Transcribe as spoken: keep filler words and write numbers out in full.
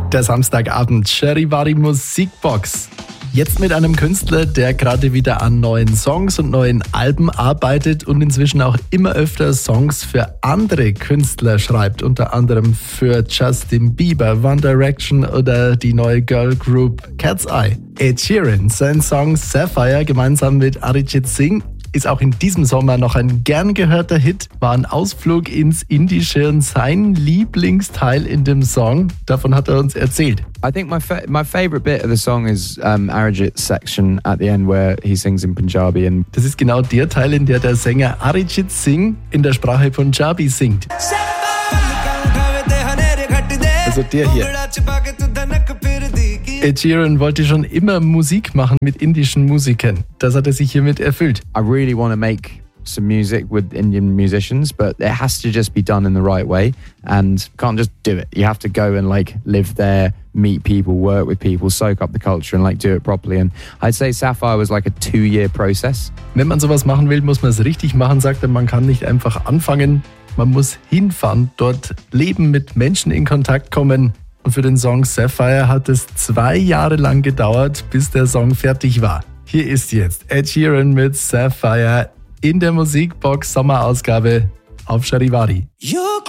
Der Samstagabend Charivari Musikbox. Jetzt mit einem Künstler, der gerade wieder an neuen Songs und neuen Alben arbeitet und inzwischen auch immer öfter Songs für andere Künstler schreibt, unter anderem für Justin Bieber, One Direction oder die neue Girl Group Cat's Eye. Ed Sheeran, sein Song Sapphire gemeinsam mit Arijit Singh ist auch in diesem Sommer noch ein gern gehörter Hit, war ein Ausflug ins Indische und sein Lieblingsteil in dem Song. Davon hat er uns erzählt. I think my fa- my favorite bit of the song is um, Arijit's section at the end where he sings in Punjabi. And das ist genau der Teil, in der der Sänger Arijit Singh in der Sprache Punjabi singt. Also der hier. Ed Sheeran wollte schon immer Musik machen mit indischen Musikern. Das hat er sich hiermit erfüllt. I really want to make some music with Indian musicians, but it has to just be done in the right way and can't just do it. You have to go and like live there, meet people, work with people, soak up the culture and like do it properly. And I'd say Sapphire was like a two-year process. Wenn man sowas machen will, muss man es richtig machen, sagt er. Man kann nicht einfach anfangen. Man muss hinfahren, dort leben, mit Menschen in Kontakt kommen. Und für den Song Sapphire hat es zwei Jahre lang gedauert, bis der Song fertig war. Hier ist jetzt Ed Sheeran mit Sapphire in der Musikbox Sommerausgabe auf Charivari.